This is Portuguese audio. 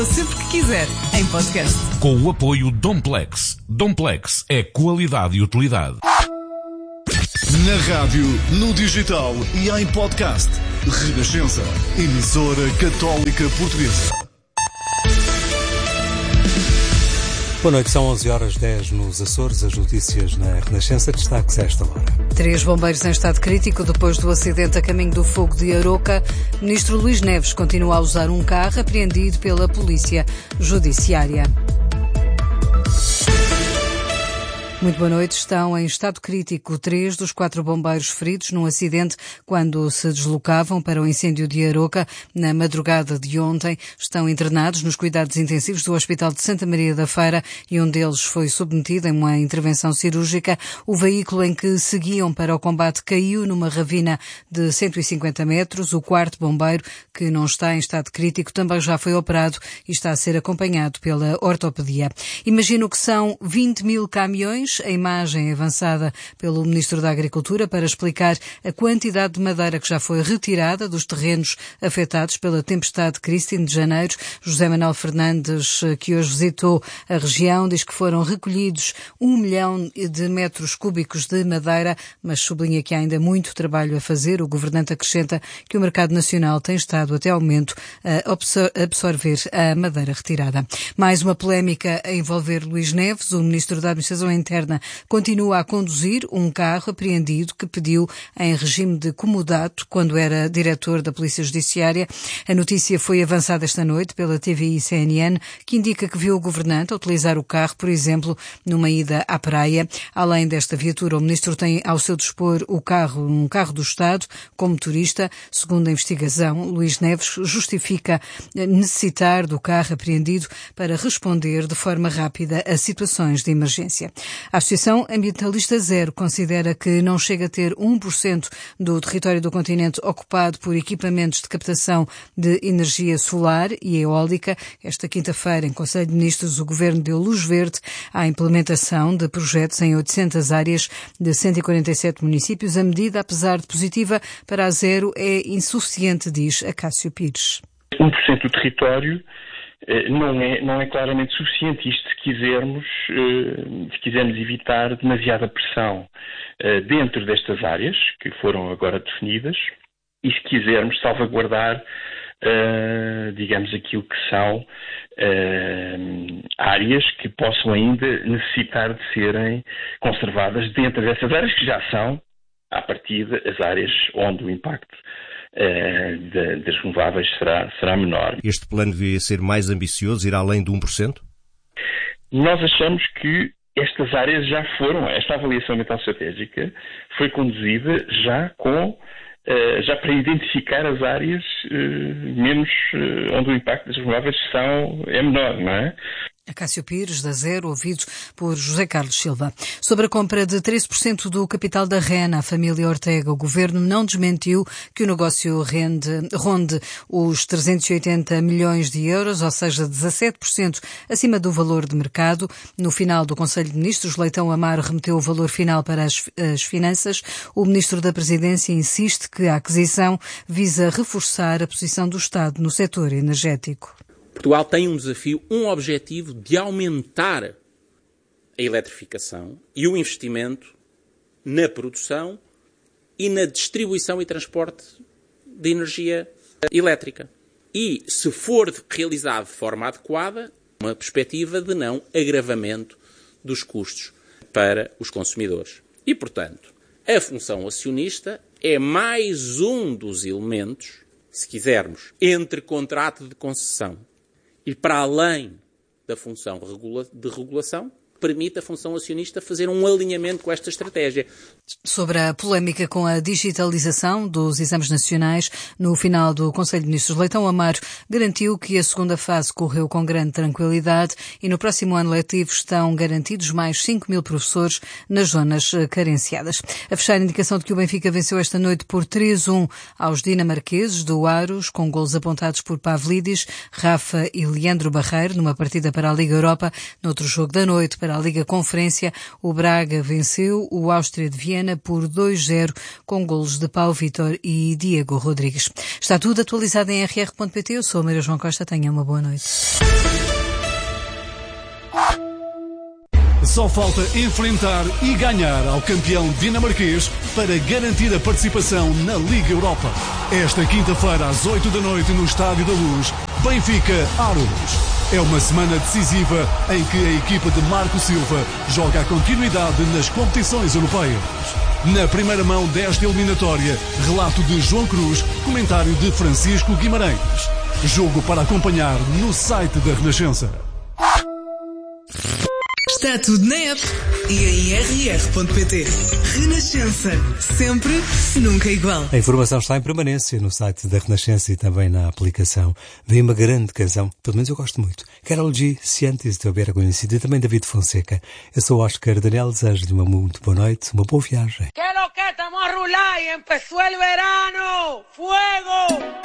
Sempre que quiser, em podcast. Com o apoio Domplex. Domplex é qualidade e utilidade. Na rádio, no digital e em podcast. Renascença, emissora católica portuguesa. Boa noite, são 11h10 nos Açores, as notícias na Renascença, destaques a esta hora. 3 bombeiros em estado crítico depois do acidente a caminho do fogo de Aroca. Ministro Luís Neves continua a usar um carro apreendido pela Polícia Judiciária. Muito boa noite. Estão em estado crítico 3 dos 4 bombeiros feridos num acidente quando se deslocavam para o incêndio de Aroca na madrugada de ontem. Estão internados nos cuidados intensivos do Hospital de Santa Maria da Feira e um deles foi submetido a uma intervenção cirúrgica. O veículo em que seguiam para o combate caiu numa ravina de 150 metros. O 4º bombeiro, que não está em estado crítico, também já foi operado e está a ser acompanhado pela ortopedia. Imagino que são 20 mil caminhões. A imagem avançada pelo Ministro da Agricultura para explicar a quantidade de madeira que já foi retirada dos terrenos afetados pela tempestade Christine de janeiro. José Manuel Fernandes, que hoje visitou a região, diz que foram recolhidos 1 milhão de metros cúbicos de madeira, mas sublinha que há ainda muito trabalho a fazer. O governante acrescenta que o mercado nacional tem estado até ao momento a absorver a madeira retirada. Mais uma polémica a envolver Luís Neves. O Ministro da Administração Interna continua a conduzir um carro apreendido que pediu em regime de comodato quando era diretor da Polícia Judiciária. A notícia foi avançada esta noite pela TVI CNN, que indica que viu o governante a utilizar o carro, por exemplo, numa ida à praia. Além desta viatura, o ministro tem ao seu dispor um carro do Estado como motorista. Segundo a investigação, Luís Neves justifica necessitar do carro apreendido para responder de forma rápida a situações de emergência. A Associação Ambientalista Zero considera que não chega a ter 1% do território do continente ocupado por equipamentos de captação de energia solar e eólica. Esta quinta-feira, em Conselho de Ministros, o Governo deu luz verde à implementação de projetos em 800 áreas de 147 municípios. A medida, apesar de positiva para a Zero, é insuficiente, diz Acácio Pires. 1% do território não é claramente suficiente. Isto se quisermos evitar demasiada pressão dentro destas áreas que foram agora definidas e se quisermos salvaguardar, digamos, aquilo que são áreas que possam ainda necessitar de serem conservadas dentro dessas áreas que já são, à partida, as áreas onde o impacto das renováveis será menor. Este plano devia ser mais ambicioso, ir além de 1%? Nós achamos que estas áreas já foram, esta avaliação ambiental estratégica foi conduzida já para identificar as áreas onde o impacto das renováveis é menor, não é? Acácio Pires, da Zero, ouvido por José Carlos Silva. Sobre a compra de 13% do capital da REN à família Ortega, o Governo não desmentiu que o negócio ronde os 380 milhões de euros, ou seja, 17% acima do valor de mercado. No final do Conselho de Ministros, Leitão Amaro remeteu o valor final para as finanças. O Ministro da Presidência insiste que a aquisição visa reforçar a posição do Estado no setor energético. Portugal tem um desafio, um objetivo de aumentar a eletrificação e o investimento na produção e na distribuição e transporte de energia elétrica. E, se for realizado de forma adequada, uma perspectiva de não agravamento dos custos para os consumidores. E, portanto, a função acionista é mais um dos elementos, se quisermos, entre contrato de concessão e para além da função de regulação, permite a função acionista fazer um alinhamento com esta estratégia. Sobre a polémica com a digitalização dos exames nacionais, no final do Conselho de Ministros, Leitão Amaro garantiu que a segunda fase correu com grande tranquilidade e no próximo ano letivo estão garantidos mais 5 mil professores nas zonas carenciadas. A fechar, a indicação de que o Benfica venceu esta noite por 3-1 aos dinamarqueses do Aros, com golos apontados por Pavlidis, Rafa e Leandro Barreiro, numa partida para a Liga Europa. Noutro jogo da noite, para para a Liga Conferência, o Braga venceu o Áustria de Viena por 2-0 com golos de Pau Vitor e Diego Rodrigues. Está tudo atualizado em rr.pt. Eu sou a Maria João Costa. Tenha uma boa noite. Só falta enfrentar e ganhar ao campeão dinamarquês para garantir a participação na Liga Europa. Esta quinta-feira, às 20h, no Estádio da Luz, Benfica-Aarhus. É uma semana decisiva em que a equipa de Marco Silva joga a continuidade nas competições europeias. Na primeira mão desta eliminatória, relato de João Cruz, comentário de Francisco Guimarães. Jogo para acompanhar no site da Renascença. Está tudo na app e em rr.pt. Renascença. Sempre, nunca igual. A informação está em permanência no site da Renascença e também na aplicação. Vem uma grande canção, pelo menos eu gosto muito. Karol G, se antes de eu haver conhecido, e também David Fonseca. Eu sou o Oscar Daniel, desejo-lhe uma muito boa noite, uma boa viagem. Que lo que estamos a rular y empezó el verano. ¡Fuego!